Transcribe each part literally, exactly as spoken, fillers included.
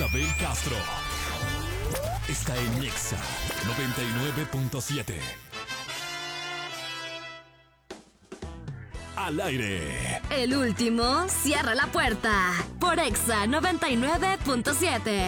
Isabel Castro está en Nexa noventa y nueve punto siete. Al aire. El último cierra la puerta por Exa noventa y nueve punto siete.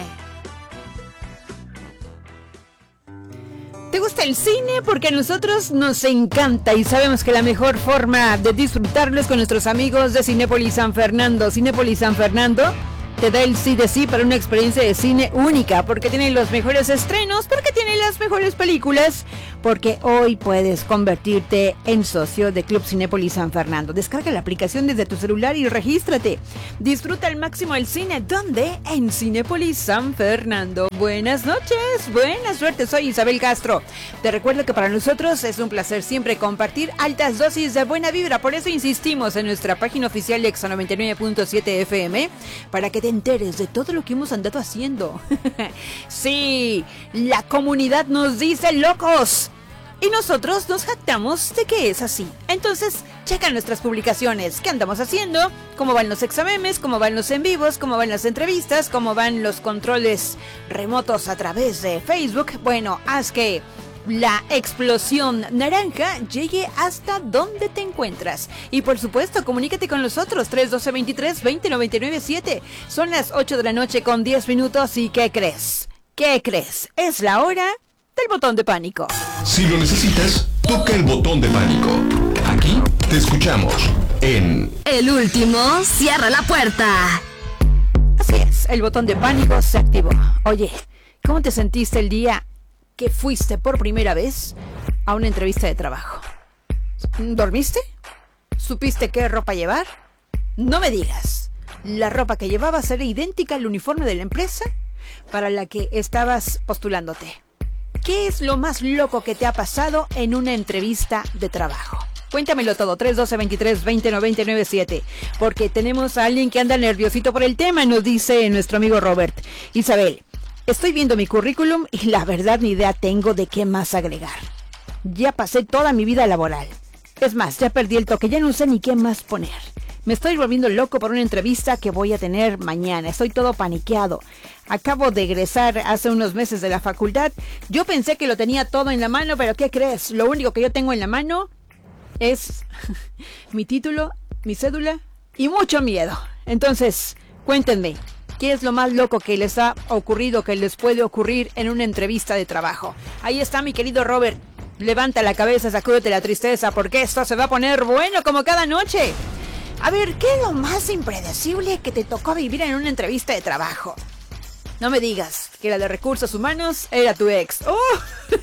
¿Te gusta el cine? Porque a nosotros nos encanta y sabemos que la mejor forma de disfrutarlo es con nuestros amigos de Cinépolis San Fernando. Cinépolis San Fernando te da el sí de sí para una experiencia de cine única, porque tiene los mejores estrenos, porque tiene las mejores películas, porque hoy puedes convertirte en socio de Club Cinépolis San Fernando. Descarga la aplicación desde tu celular y regístrate. Disfruta al máximo el cine. ¿Dónde? En Cinépolis San Fernando. Buenas noches, buena suerte. Soy Isabel Castro. Te recuerdo que para nosotros es un placer siempre compartir altas dosis de buena vibra. Por eso insistimos en nuestra página oficial de Exa noventa y nueve punto siete F M para que te enteres de todo lo que hemos andado haciendo. Sí, la comunidad nos dice locos. Y nosotros nos jactamos de que es así. Entonces, checa nuestras publicaciones. ¿Qué andamos haciendo? ¿Cómo van los examemes? ¿Cómo van los en vivos? ¿Cómo van las entrevistas? ¿Cómo van los controles remotos a través de Facebook? Bueno, haz que la explosión naranja llegue hasta donde te encuentras. Y por supuesto, comunícate con nosotros. tres uno dos, veintitrés, veinte, noventa y nueve, siete. Son las ocho de la noche con diez minutos. ¿Y qué crees? ¿Qué crees? Es la hora del botón de pánico. Si lo necesitas, toca el botón de pánico. Aquí te escuchamos en... El último cierra la puerta. Así es, el botón de pánico se activó. Oye, ¿cómo te sentiste el día que fuiste por primera vez a una entrevista de trabajo? ¿Dormiste? ¿Supiste qué ropa llevar? No me digas. ¿La ropa que llevabas era idéntica al uniforme de la empresa para la que estabas postulándote? ¿Qué es lo más loco que te ha pasado en una entrevista de trabajo? Cuéntamelo todo, tres uno dos, veintitrés, veinte, noventa y nueve, siete. Porque tenemos a alguien que anda nerviosito por el tema, nos dice nuestro amigo Robert. Isabel, estoy viendo mi currículum y la verdad ni idea tengo de qué más agregar. Ya pasé toda mi vida laboral. Es más, ya perdí el toque, ya no sé ni qué más poner. Me estoy volviendo loco por una entrevista que voy a tener mañana. Estoy todo paniqueado. Acabo de egresar hace unos meses de la facultad. Yo pensé que lo tenía todo en la mano, pero ¿qué crees? Lo único que yo tengo en la mano es mi título, mi cédula y mucho miedo. Entonces, cuéntenme, ¿qué es lo más loco que les ha ocurrido, que les puede ocurrir en una entrevista de trabajo? Ahí está mi querido Robert. Levanta la cabeza, sacúdete la tristeza, porque esto se va a poner bueno como cada noche. A ver, ¿qué es lo más impredecible que te tocó vivir en una entrevista de trabajo? No me digas que la de recursos humanos era tu ex. ¡Oh!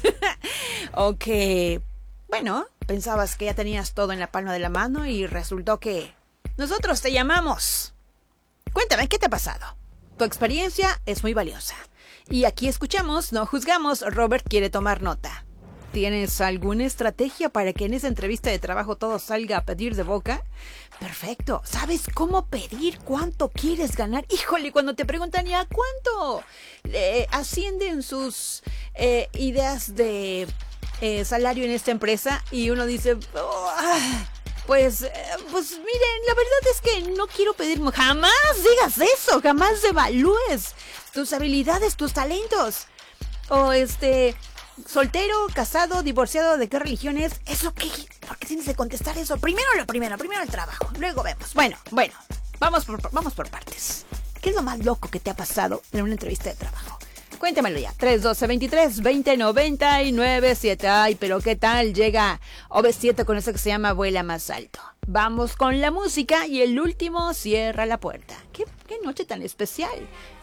Ok. Bueno, pensabas que ya tenías todo en la palma de la mano y resultó que nosotros te llamamos. Cuéntame, ¿qué te ha pasado? Tu experiencia es muy valiosa. Y aquí escuchamos, no juzgamos. Robert quiere tomar nota. ¿Tienes alguna estrategia para que en esa entrevista de trabajo todo salga a pedir de boca? Perfecto. ¿Sabes cómo pedir cuánto quieres ganar? Híjole, cuando te preguntan ya cuánto eh, ascienden sus eh, ideas de eh, salario en esta empresa y uno dice, oh, ah, pues, eh, pues miren, la verdad es que no quiero pedir, jamás digas eso, jamás devalúes tus habilidades, tus talentos. O este... soltero, casado, divorciado, ¿de qué religión es? ¿Eso qué? ¿Por qué tienes que contestar eso? Primero lo primero, primero el trabajo, luego vemos. Bueno, bueno, vamos por, vamos por partes. ¿Qué es lo más loco que te ha pasado en una entrevista de trabajo? Cuéntamelo ya. tres uno dos, veintitrés, veinte, noventa y nueve, siete. Ay, pero ¿qué tal? Llega O V siete con eso que se llama Vuela Más Alto. Vamos con la música y el último cierra la puerta. ¿Qué, qué noche tan especial?